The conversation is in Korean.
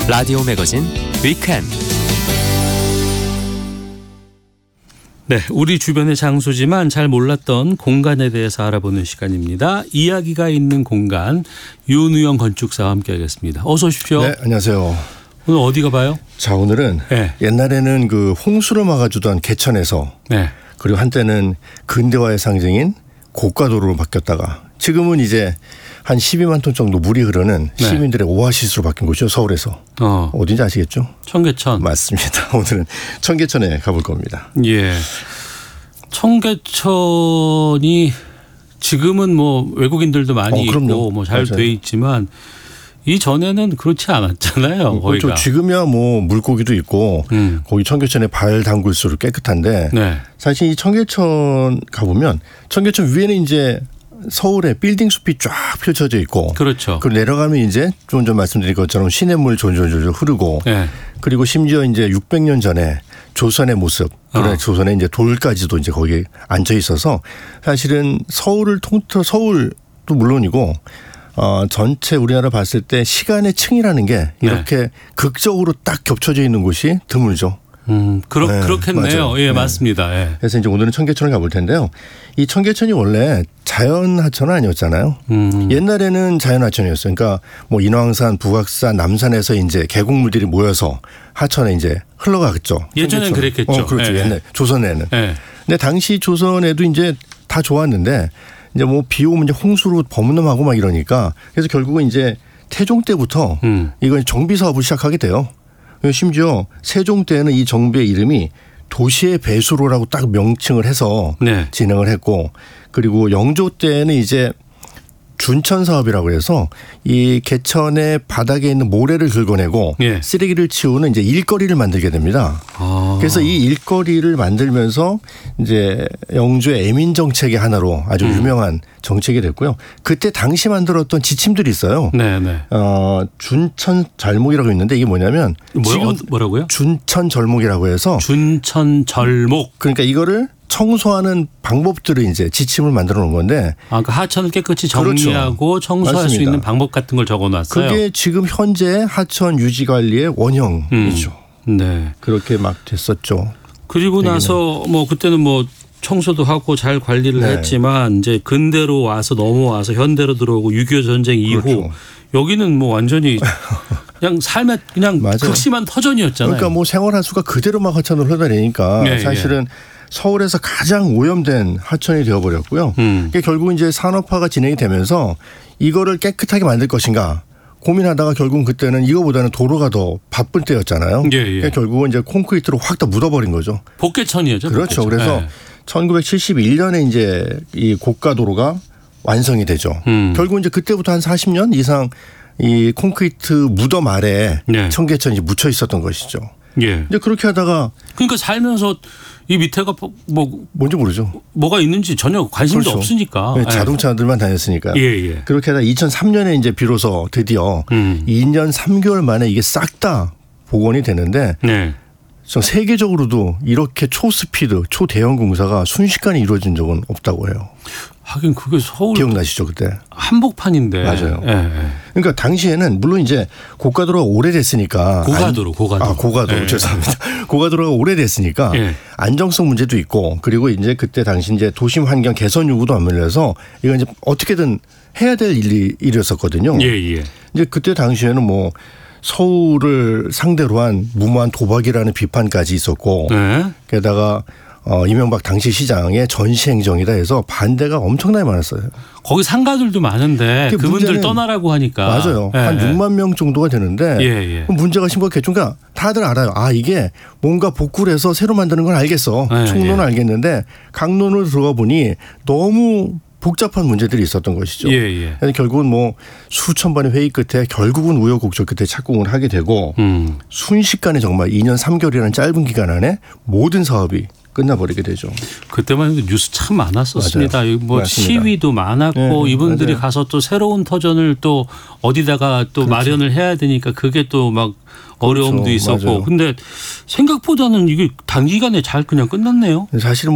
라디오 매거진 위켄드. 네, 우리 주변의 장소지만 잘 몰랐던 공간에 대해서 알아보는 시간입니다. 이야기가 있는 공간, 윤우영 건축사와 함께하겠습니다. 어서 오십시오. 네, 안녕하세요. 오늘 어디 가봐요? 자, 오늘은 네. 옛날에는 그 홍수를 막아주던 개천에서 네. 그리고 한때는 근대화의 상징인 고가도로로 바뀌었다가 지금은 이제 한 12만 톤 정도 물이 흐르는 네. 시민들의 오아시스로 바뀐 곳이죠. 서울에서. 어딘지 아시겠죠? 청계천. 맞습니다. 오늘은 청계천에 가볼 겁니다. 예. 청계천이 지금은 뭐 외국인들도 많이 있고 뭐 잘 돼 있지만 이전에는 그렇지 않았잖아요. 거기가. 지금이야 뭐 물고기도 있고 거기 청계천에 발 담글수록 깨끗한데 네. 사실 이 청계천 가보면 청계천 위에는 이제 서울의 빌딩 숲이 쫙 펼쳐져 있고 그렇죠. 그리고 내려가면 이제 좀 전 말씀드린 것처럼 시냇물 졸졸졸 흐르고 네. 그리고 심지어 이제 600년 전에 조선의 모습, 그래 조선의 이제 돌까지도 이제 거기에 앉아 있어서 사실은 서울을 통틀어 서울도 물론이고 전체 우리나라 봤을 때 시간의 층이라는 게 이렇게 네. 극적으로 딱 겹쳐져 있는 곳이 드물죠. 네, 그렇겠네요. 맞아요. 예, 네. 맞습니다. 예. 그래서 이제 오늘은 청계천을 가볼 텐데요. 이 청계천이 원래 자연 하천은 아니었잖아요. 옛날에는 자연 하천이었어요. 그러니까 뭐 인왕산, 북악산, 남산에서 이제 계곡물들이 모여서 하천에 이제 흘러가겠죠. 예전엔 그랬겠죠. 그렇죠. 예. 옛날 조선에는. 예. 근데 당시 조선에도 이제 다 좋았는데 이제 뭐 비 오면 이제 홍수로 범람하고 막 이러니까 그래서 결국은 이제 태종 때부터 이건 정비 사업을 시작하게 돼요. 심지어 세종 때는 이 정비의 이름이 도시의 배수로라고 딱 명칭을 해서 네. 진행을 했고 그리고 영조 때는 이제 준천 사업이라고 해서 이 개천의 바닥에 있는 모래를 긁어내고 예. 쓰레기를 치우는 이제 일거리를 만들게 됩니다. 그래서 이 일거리를 만들면서 이제 영주의 애민 정책의 하나로 아주 유명한 정책이 됐고요. 그때 당시 만들었던 지침들이 있어요. 네네. 준천 절목이라고 있는데 이게 뭐냐면 지금 뭐라고요? 준천 절목이라고 해서 준천 절목. 그러니까 이거를 청소하는 방법들을 이제 지침을 만들어 놓은 건데. 그 하천을 깨끗이 정리하고 그렇죠. 청소할 맞습니다. 수 있는 방법 같은 걸 적어 놨어요. 그게 지금 현재 하천 유지 관리의 원형이죠. 네. 그렇게 막 됐었죠. 그리고 얘기는. 나서 뭐 그때는 뭐 청소도 하고 잘 관리를 네. 했지만 이제 근대로 와서 넘어와서 현대로 들어오고 6.25 전쟁 이후 그렇죠. 여기는 뭐 완전히 그냥 삶의 그냥 극심한 터전이었잖아요. 그러니까 뭐 생활할 수가 그대로 막 하천을 흘러내리니까 네, 사실은 네. 서울에서 가장 오염된 하천이 되어버렸고요. 그게 결국 이제 산업화가 진행이 되면서 이거를 깨끗하게 만들 것인가 고민하다가 결국은 그때는 이거보다는 도로가 더 바쁠 때였잖아요. 예, 예. 그러니까 결국은 이제 콘크리트로 확 다 묻어버린 거죠. 복개천이었죠. 그렇죠. 복개천. 그래서 네. 1971년에 이제 이 고가도로가 완성이 되죠. 결국 이제 그때부터 한 40년 이상 이 콘크리트 무덤 아래에 네. 청계천이 묻혀 있었던 것이죠. 예. 이제 그렇게 하다가 그러니까 살면서 이 밑에가 뭐 뭔지 모르죠. 뭐가 있는지 전혀 관심도 그렇죠. 없으니까. 네, 자동차들만 다녔으니까. 예, 예. 그렇게 하다 2003년에 이제 비로소 드디어 2년 3개월 만에 이게 싹 다 복원이 되는데 네. 세계적으로도 이렇게 초스피드, 초대형 공사가 순식간에 이루어진 적은 없다고 해요. 하긴 그게 서울 기억나시죠 그때? 한복판인데. 맞아요. 예, 예. 그러니까 당시에는 물론 이제 고가도로가 오래됐으니까 고가도로 죄송합니다. 고가도로가 오래됐으니까 예. 안정성 문제도 있고 그리고 이제 그때 당시 이제 도심 환경 개선 요구도 맞물려서 이건 이제 어떻게든 해야 될 일이었었거든요. 예, 예. 이제 그때 당시에는 뭐 서울을 상대로 한 무모한 도박이라는 비판까지 있었고 네. 게다가 이명박 당시 시장의 전시행정이다 해서 반대가 엄청나게 많았어요. 거기 상가들도 많은데 그분들 떠나라고 하니까. 맞아요. 예. 한 6만 명 정도가 되는데 예, 예. 문제가 심각했죠. 그러니까 다들 알아요. 이게 뭔가 복구를 해서 새로 만드는 건 알겠어. 예, 총론은 예. 알겠는데 강론으로 들어가 보니 너무 복잡한 문제들이 있었던 것이죠. 예, 예. 그래서 결국은 뭐 수천 번의 회의 끝에 결국은 우여곡절 끝에 착공을 하게 되고 순식간에 정말 2년 3개월이라는 짧은 기간 안에 모든 사업이 끝나버리게 되죠. 그때만 해도 뉴스 참 많았었습니다. 뭐 맞습니다. 시위도 많았고 네, 이분들이 맞아요. 가서 또 새로운 터전을 또 어디다가 또 그렇죠. 마련을 해야 되니까 그게 또 막 어려움도 그렇죠. 있었고. 맞아요. 근데 생각보다는 이게 단기간에 잘 그냥 끝났네요. 사실은